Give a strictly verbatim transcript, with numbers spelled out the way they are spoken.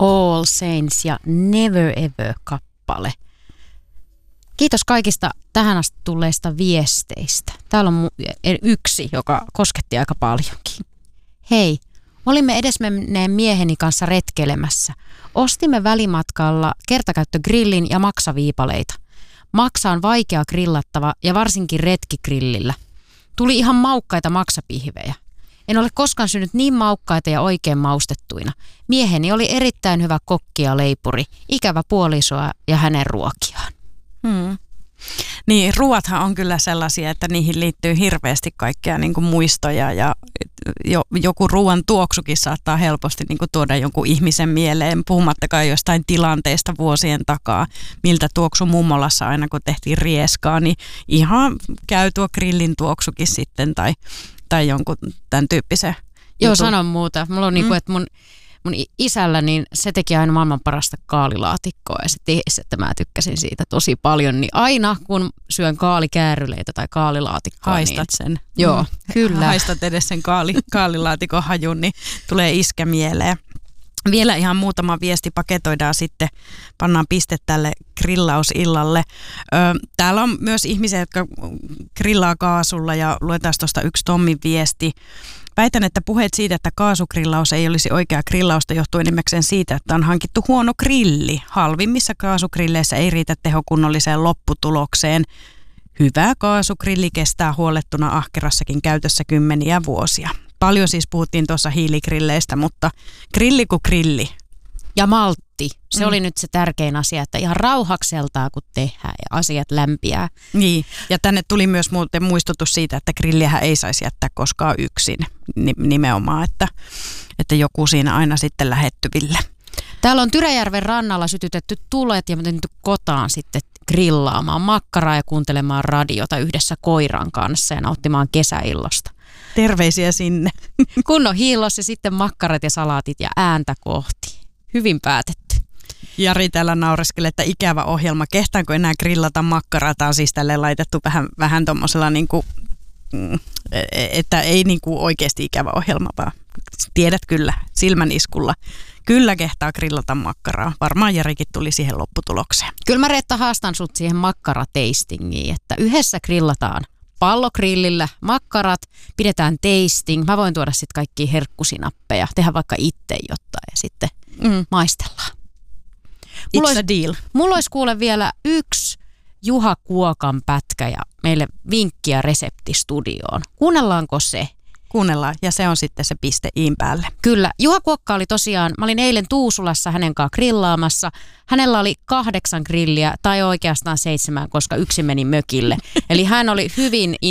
All Saints ja Never Ever kappale. Kiitos kaikista tähän asti tulleista viesteistä. Täällä on yksi, joka kosketti aika paljonkin. Hei, olimme edesmenneen mieheni kanssa retkelemässä. Ostimme välimatkalla kertakäyttögrillin ja maksaviipaleita. Maksa on vaikea grillattava ja varsinkin retkigrillillä. Tuli ihan maukkaita maksapihvejä. En ole koskaan syönyt niin maukkaita ja oikein maustettuina. Mieheni oli erittäin hyvä kokki ja leipuri, ikävä puolisoa ja hänen ruokiaan. Hmm. Niin, ruoathan on kyllä sellaisia, että niihin liittyy hirveästi kaikkea niin kuin muistoja ja jo, joku ruoan tuoksukin saattaa helposti niin kuin tuoda jonkun ihmisen mieleen, puhumattakaan jostain tilanteesta vuosien takaa, miltä tuoksu mummolassa aina kun tehtiin rieskaa, niin ihan käy tuo grillin tuoksukin sitten tai, tai jonkun tämän tyyppisen. Joo, sanon muuta. Mulla on mm. niin kuin, että mun Mun isällä, niin se teki aina maailman parasta kaalilaatikkoa ja se tiesi, että mä tykkäsin siitä tosi paljon. Niin aina kun syön kaalikääryleitä tai kaalilaatikkoa, haistat niin sen. Joo, kyllä. Haistat edes sen kaali, kaalilaatikon hajun, niin tulee iskä mieleen. Vielä ihan muutama viesti paketoidaan sitten, pannaan piste tälle grillausillalle. Ö, täällä on myös ihmisiä, jotka grillaa kaasulla ja luetaan tuosta yksi Tommin viesti. Väitän, että puheet siitä, että kaasugrillaus ei olisi oikea grillausta, johtuu enimmäkseen siitä, että on hankittu huono grilli. Halvimmissa kaasugrilleissä ei riitä tehokunnolliseen lopputulokseen. Hyvä kaasugrilli kestää huollettuna ahkerassakin käytössä kymmeniä vuosia. Paljon siis puhuttiin tuossa hiiligrilleistä, mutta grilli kuin grilli. Ja maltti. Se Mm. oli nyt se tärkein asia, että ihan rauhakseltaan kun tehdään ja asiat lämpiää. Niin, ja tänne tuli myös muuten muistutus siitä, että grilliähän ei saisi jättää koskaan yksin nimenomaan, että, että joku siinä aina sitten lähettyville. Täällä on Tyrejärven rannalla sytytetty tulet ja menty kotaan sitten grillaamaan makkaraa ja kuuntelemaan radiota yhdessä koiran kanssa ja nauttimaan kesäillosta. Terveisiä sinne. Kunnon hiillos ja sitten makkarat ja salaatit ja ääntä kohti. Hyvin päätetty. Jari täällä naureskelee, että ikävä ohjelma. Kehtaanko enää grillata makkaraa? Tämä on siis tälle laitettu vähän, vähän tuommoisella, niin kuin, että ei niin kuin oikeasti ikävä ohjelma, vaan tiedät kyllä silmän iskulla. Kyllä kehtaa grillata makkaraa. Varmaan Jarikin tuli siihen lopputulokseen. Kyllä mä Reetta haastan sut siihen makkarateistingiin, että yhdessä grillataan pallogrillillä makkarat, pidetään tasting. Mä voin tuoda sitten kaikkia herkkusinappeja, tehdä vaikka itse jotain ja sitten mm. maistellaan. Mulla It's olisi, a deal. Mulla olisi kuule vielä yksi Juha Kuokan pätkä ja meille vinkkiä reseptistudioon. Kuunnellaanko se? Kuunnellaan ja se on sitten se piste iin päälle. Kyllä. Juha Kuokka oli tosiaan, mä olin eilen Tuusulassa hänen kanssaan grillaamassa. Hänellä oli kahdeksan grilliä tai oikeastaan seitsemän, koska yksi meni mökille. Eli hän oli hyvin